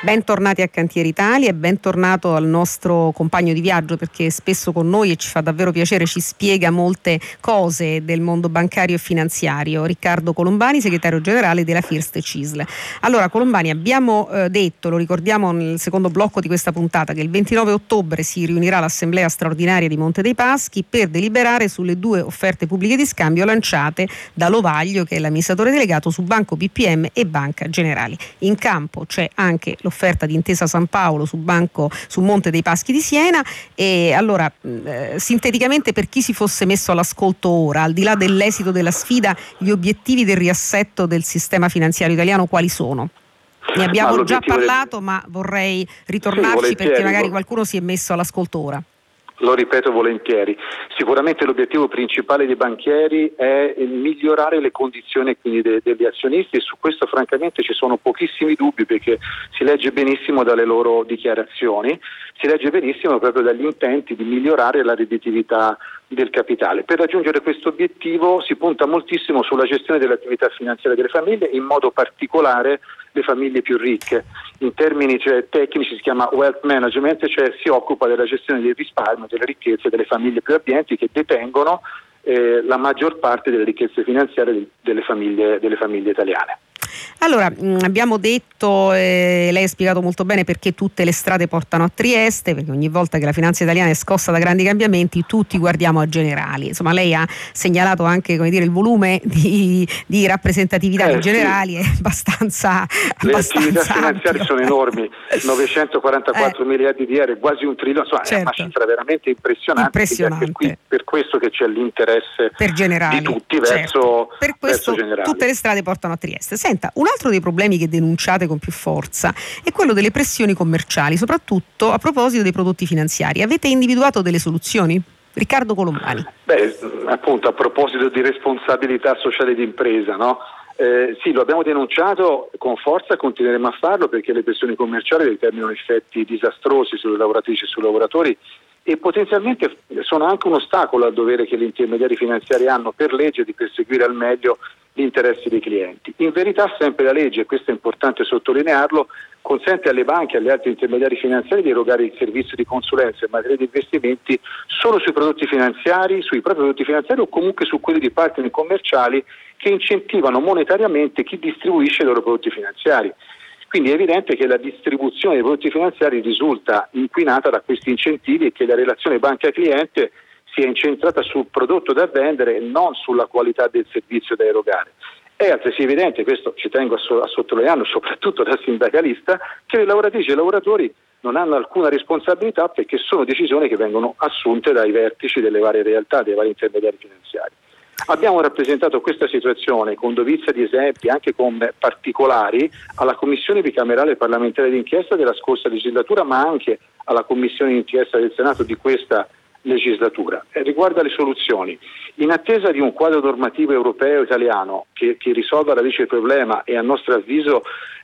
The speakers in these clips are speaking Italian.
Bentornati a Cantieri Italia e bentornato al nostro compagno di viaggio, perché è spesso con noi e ci fa davvero piacere, ci spiega molte cose del mondo bancario e finanziario. Riccardo Colombani, segretario generale della First CISL. Allora Colombani, abbiamo detto, lo ricordiamo nel secondo blocco di questa puntata, che il 29 ottobre si riunirà l'assemblea straordinaria di Monte dei Paschi per deliberare sulle 2 offerte pubbliche di scambio lanciate da Lovaglio, che è l'amministratore delegato, su Banco BPM e Banca Generali. In campo c'è anche l'offerta di Intesa San Paolo su Monte dei Paschi di Siena. E allora sinteticamente, per chi si fosse messo all'ascolto ora, al di là dell'esito della sfida, gli obiettivi del riassetto del sistema finanziario italiano quali sono? Ne abbiamo già parlato, ma vorrei ritornarci perché magari qualcuno si è messo all'ascolto ora. Lo ripeto volentieri. Sicuramente l'obiettivo principale dei banchieri è migliorare le condizioni quindi degli azionisti, e su questo francamente ci sono pochissimi dubbi, perché si legge benissimo dalle loro dichiarazioni, si legge benissimo proprio dagli intenti di migliorare la redditività del capitale. Per raggiungere questo obiettivo si punta moltissimo sulla gestione delle attività finanziarie delle famiglie, in modo particolare le famiglie più ricche. In termini tecnici si chiama wealth management, cioè si occupa della gestione del risparmio, delle ricchezze delle famiglie più abbienti, che detengono la maggior parte delle ricchezze finanziarie delle famiglie italiane. Allora, abbiamo detto, lei ha spiegato molto bene perché tutte le strade portano a Trieste, perché ogni volta che la finanza italiana è scossa da grandi cambiamenti tutti guardiamo a Generali. Insomma, lei ha segnalato anche, come dire, il volume di rappresentatività di Generali, sì. È abbastanza le attività finanziarie sono enormi, 944 miliardi di euro, quasi un trilione, insomma, certo. È una cifra veramente impressionante. È per questo che c'è l'interesse per Generali, di tutti verso Generali. Tutte le strade portano a Trieste. Senta, un altro dei problemi che denunciate con più forza è quello delle pressioni commerciali, soprattutto a proposito dei prodotti finanziari. Avete individuato delle soluzioni? Riccardo Colombani. Appunto, a proposito di responsabilità sociale d'impresa, no? Sì, lo abbiamo denunciato con forza, continueremo a farlo, perché le pressioni commerciali determinano effetti disastrosi sulle lavoratrici e sui lavoratori, e potenzialmente sono anche un ostacolo al dovere che gli intermediari finanziari hanno per legge di perseguire al meglio gli interessi dei clienti. In verità sempre la legge, e questo è importante sottolinearlo, consente alle banche e agli altri intermediari finanziari di erogare il servizio di consulenza in materia di investimenti solo sui prodotti finanziari, sui propri prodotti finanziari, o comunque su quelli di partner commerciali che incentivano monetariamente chi distribuisce i loro prodotti finanziari. Quindi è evidente che la distribuzione dei prodotti finanziari risulta inquinata da questi incentivi, e che la relazione banca-cliente sia incentrata sul prodotto da vendere e non sulla qualità del servizio da erogare. È altresì evidente, questo ci tengo a sottolinearlo soprattutto da sindacalista, che le lavoratrici e i lavoratori non hanno alcuna responsabilità, perché sono decisioni che vengono assunte dai vertici delle varie realtà, dei vari intermediari finanziari. Abbiamo rappresentato questa situazione con dovizia di esempi, anche con particolari, alla Commissione bicamerale parlamentare d'inchiesta della scorsa legislatura, ma anche alla Commissione d'inchiesta del Senato di questa legislatura. Riguarda le soluzioni. In attesa di un quadro normativo europeo e italiano che risolva alla radice il problema, e a nostro avviso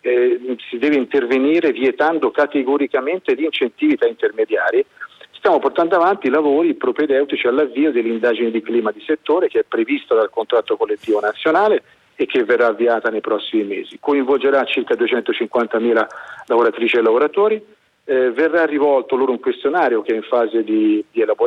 si deve intervenire vietando categoricamente gli incentivi tra intermediari, stiamo portando avanti i lavori propedeutici all'avvio delle indagini di clima di settore, che è prevista dal contratto collettivo nazionale e che verrà avviata nei prossimi mesi. Coinvolgerà circa 250.000 lavoratrici e lavoratori. Verrà rivolto loro un questionario che è in fase di elaborazione,